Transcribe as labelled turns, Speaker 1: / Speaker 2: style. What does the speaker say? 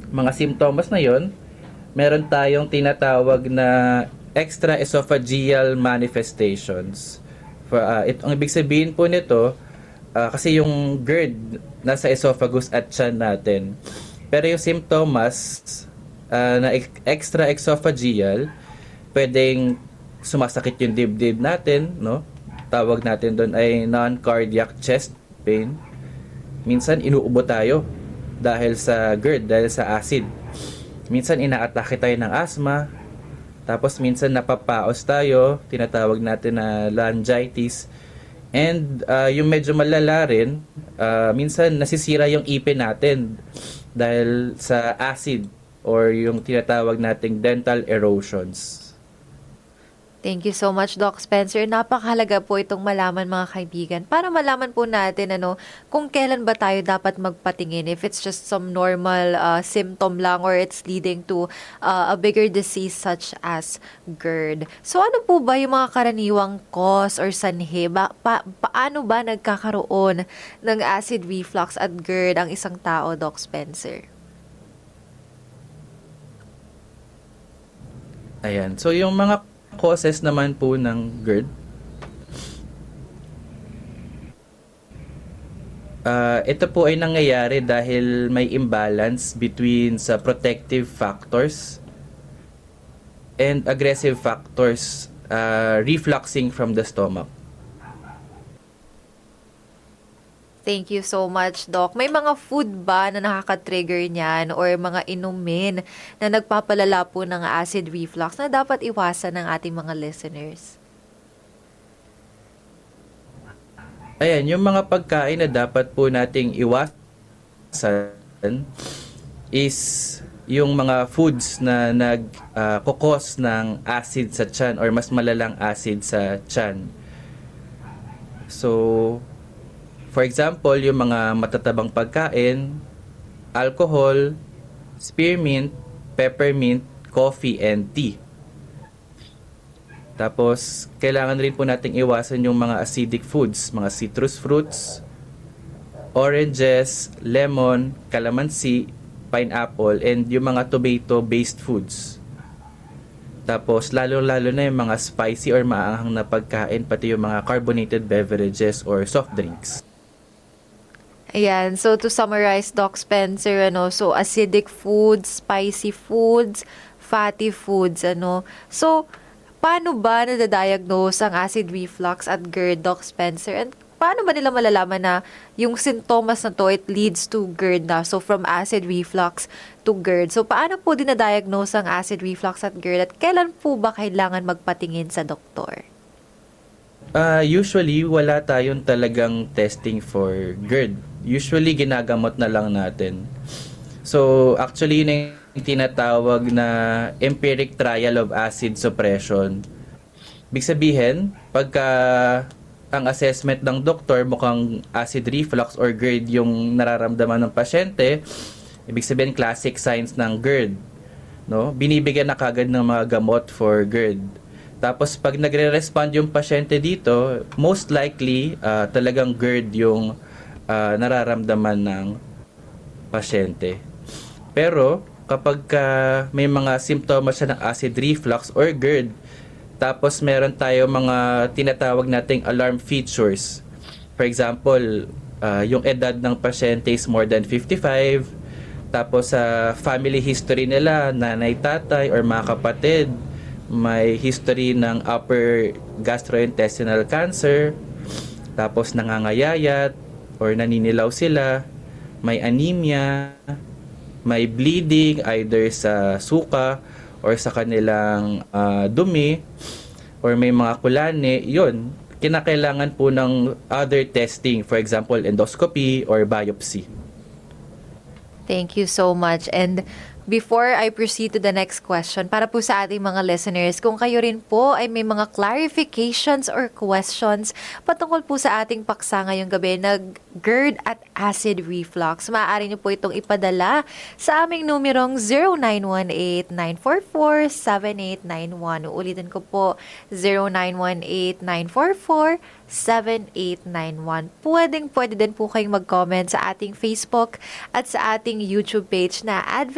Speaker 1: mga simptomas na yon, meron tayong tinatawag na extraesophageal manifestations. Ang ibig sabihin po nito, kasi yung GERD nasa esophagus at tiyan natin. Pero yung simptomas na extraesophageal, pwedeng sumasakit yung dibdib natin, no? Tawag natin doon ay non-cardiac chest pain. Minsan inuubo tayo dahil sa GERD, dahil sa acid. Minsan inaatake tayo ng asthma. Tapos minsan napapaos tayo, tinatawag natin na laryngitis. And yung medyo malala rin, minsan nasisira yung ipin natin dahil sa acid or yung tinatawag nating dental erosions.
Speaker 2: Thank you so much, Doc Spencer. Napakahalaga po itong malaman, mga kaibigan, para malaman po natin kung kailan ba tayo dapat magpatingin, if it's just some normal symptom lang or it's leading to a bigger disease such as GERD. So ano po ba yung mga karaniwang cause or sanhi? Paano ba nagkakaroon ng acid reflux at GERD ang isang tao, Doc Spencer?
Speaker 1: Ayan. So yung mga causes naman po ng GERD, ito po ay nangyayari dahil may imbalance between sa protective factors and aggressive factors refluxing from the stomach.
Speaker 2: Thank you so much, Doc. May mga food ba na nakaka-trigger niyan or mga inumin na nagpapalala po ng acid reflux na dapat iwasan ng ating mga listeners?
Speaker 1: Ayan, yung mga pagkain na dapat po nating iwasan is yung mga foods na nag-cause ng acid sa tiyan or mas malalang acid sa tiyan. So, for example, yung mga matatabang pagkain, alcohol, spearmint, peppermint, coffee, and tea. Tapos, kailangan rin po nating iwasan yung mga acidic foods, mga citrus fruits, oranges, lemon, calamansi, pineapple, and yung mga tomato-based foods. Tapos, lalo-lalo na yung mga spicy or maanghang na pagkain, pati yung mga carbonated beverages or soft drinks.
Speaker 2: Ayan, so to summarize, Doc Spencer, so acidic foods, spicy foods, fatty foods, So, paano ba nadadiagnose ang acid reflux at GERD, Doc Spencer? And paano ba nila malalaman na yung sintomas na to, it leads to GERD na? So, from acid reflux to GERD. So, paano po dinadiagnose ang acid reflux at GERD? At kailan po ba kailangan magpatingin sa doktor?
Speaker 1: Usually, wala tayong talagang testing for GERD. Usually, ginagamot na lang natin. So, actually, yun yung tinatawag na empiric trial of acid suppression. Ibig sabihin, pagka ang assessment ng doktor mukhang acid reflux or GERD yung nararamdaman ng pasyente, ibig sabihin classic signs ng GERD. No? Binibigyan na kagad ng mga gamot for GERD. Tapos pag nagre-respond yung pasyente dito, most likely talagang GERD yung nararamdaman ng pasyente. Pero kapag may mga simptomas siya ng acid reflux or GERD, tapos meron tayo mga tinatawag nating alarm features. For example, yung edad ng pasyente is more than 55, tapos sa family history nila, nanay, tatay, or mga kapatid, may history ng upper gastrointestinal cancer, tapos nangangayayat, or naninilaw sila, may anemia, may bleeding either sa suka or sa kanilang dumi, or may mga kulane, yun, kinakailangan po ng other testing, for example, endoscopy or biopsy.
Speaker 2: Thank you so much. And before I proceed to the next question, para po sa ating mga listeners, kung kayo rin po ay may mga clarifications or questions patungkol po sa ating paksa ngayong gabi na GERD at acid reflux, maaari niyo po itong ipadala sa aming numerong 0918-944-7891. Ulitin ko po, 0918-944-7891. Pwede din po kayong mag-comment sa ating Facebook at sa ating YouTube page na